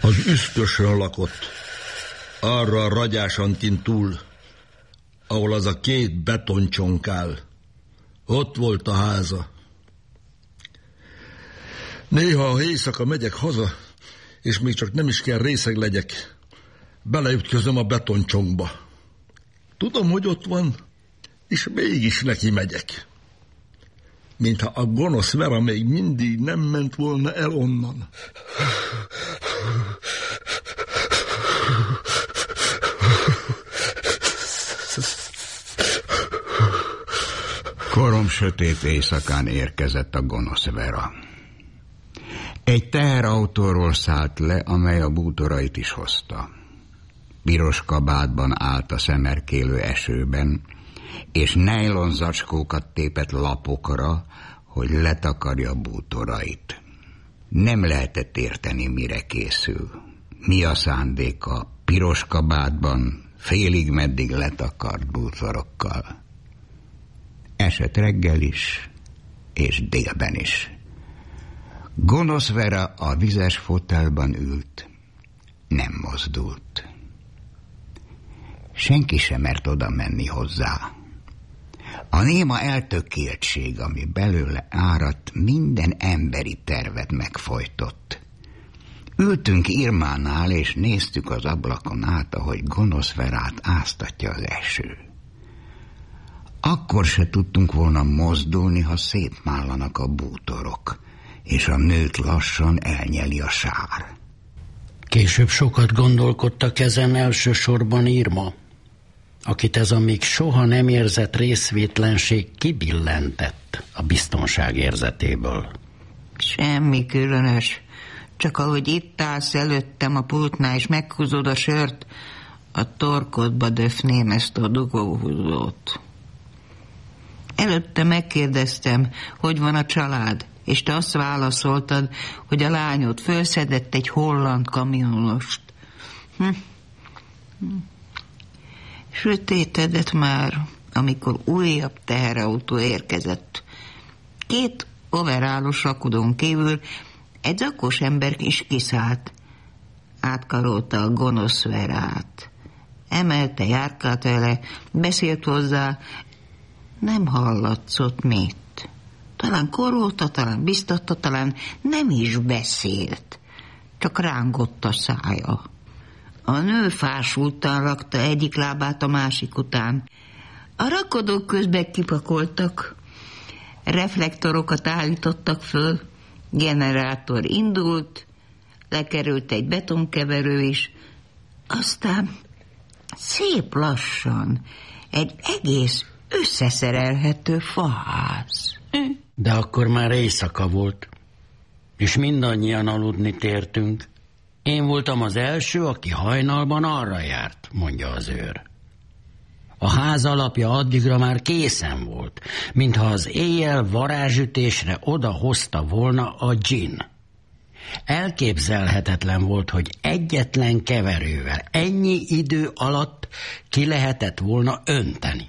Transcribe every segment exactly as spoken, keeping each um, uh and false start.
Az üsztösön lakott, arra a ragyásantin túl, ahol az a két betoncsonk áll. Ott volt a háza. Néha, ha éjszaka megyek haza, és még csak nem is kell részeg legyek, beleütközöm a betoncsonkba. Tudom, hogy ott van, és mégis neki megyek. Mintha a gonosz Vera még mindig nem ment volna el onnan. Korom sötét éjszakán érkezett a gonosz Vera. Egy teherautóról szállt le, amely a bútorait is hozta. Piros kabátban állt a szemerkélő esőben, és nejlon zacskókat tépett lapokra, hogy letakarja bútorait. Nem lehetett érteni, mire készül. Mi a szándéka piros kabátban, félig meddig letakart bútorokkal. Esett reggel is, és délben is. Gonosz Vera a vizes fotelban ült, nem mozdult. Senki sem mert oda menni hozzá. A néma eltökéltség, ami belőle áradt, minden emberi tervet megfojtott. Ültünk Irmánál, és néztük az ablakon át, ahogy gonosz Verát áztatja az eső. Akkor se tudtunk volna mozdulni, ha szétmállanak a bútorok, és a nőt lassan elnyeli a sár. Később sokat gondolkodtak ezen, elsősorban Irma, akit ez a még soha nem érzett részvétlenség kibillentett a biztonság érzetéből. Semmi különös, csak ahogy itt állsz előttem a pultnál, és meghúzod a sört, a torkodba döfném ezt a dugóhúzót. Előtte megkérdeztem, hogy van a család, és te azt válaszoltad, hogy a lányod fölszedett egy holland kamionost. Hm. Hm. Sötétedett már, amikor újabb teherautó érkezett. Két overálos rakodón kívül egy zakos ember is kiszállt. Átkarolta a gonosz Verát. Emelte, járkált vele, beszélt hozzá, nem hallatszott mit. Talán korolta, talán biztatta, talán nem is beszélt. Csak rángott a szája. A nő fásultan rakta egyik lábát a másik után. A rakodók közben kipakoltak. Reflektorokat állítottak föl. Generátor indult. Lekerült egy betonkeverő is. Aztán szép lassan egy egész összeszerelhető faház. De akkor már éjszaka volt, és mindannyian aludni tértünk. Én voltam az első, aki hajnalban arra járt, mondja az őr. A ház alapja addigra már készen volt, mintha az éjjel varázsütésre oda hozta volna a dzsin. Elképzelhetetlen volt, hogy egyetlen keverővel ennyi idő alatt ki lehetett volna önteni.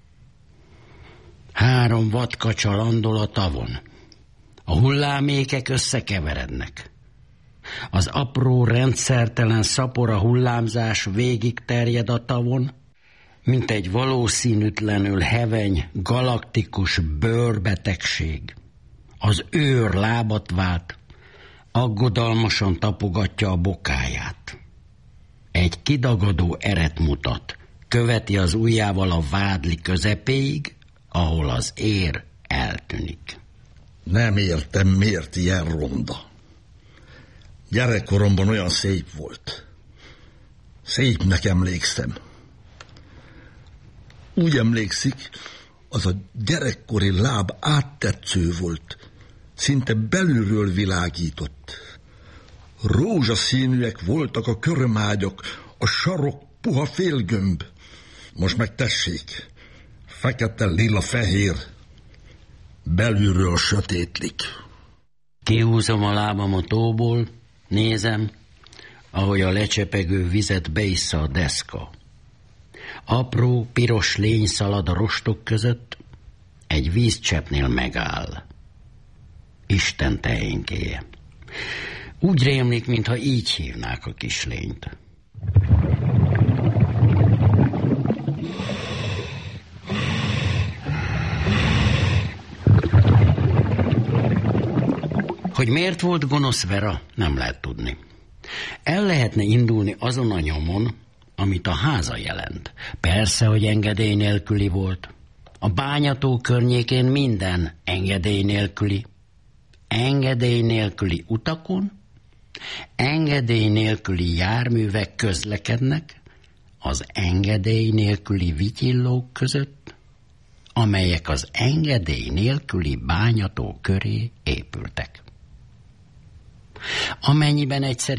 Három vadkacsa landol a tavon. A hullámékek összekeverednek. Az apró, rendszertelen szapora hullámzás végig terjed a tavon, mint egy valószínűtlenül heveny, galaktikus bőrbetegség. Az őr lábat vált, aggodalmasan tapogatja a bokáját. Egy kidagadó eret mutat, követi az ujjával a vádli közepéig, ahol az ér eltűnik. Nem értem, miért ilyen ronda. Gyerekkoromban olyan szép volt. Szépnek emlékszem. Úgy emlékszik, az a gyerekkori láb áttetsző volt. Szinte belülről világított. Rózsaszínűek voltak a körömágyak, a sarok puha félgömb. Most meg tessék, fekete, lila, fehér, belülről sötétlik. Kihúzom a lábam a tóból, nézem, ahogy a lecsepegő vizet beissza a deszka. Apró, piros lény szalad a rostok között, egy vízcseppnél megáll. Isten tehénkéje. Úgy rémlik, mintha így hívnák a kislényt. Hogy miért volt gonosz Vera, nem lehet tudni. El lehetne indulni azon a nyomon, amit a háza jelent. Persze, hogy engedély nélküli volt. A bányató környékén minden engedély nélküli. Engedély nélküli utakon, engedély nélküli járművek közlekednek az engedély nélküli vityillók között, amelyek az engedély nélküli bányató köré épültek. Amennyiben egyszer